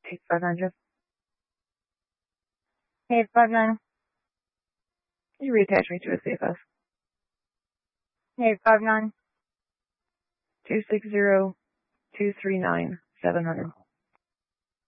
859. 859. Can you reattach me to a CFS? 859. 260-239-700.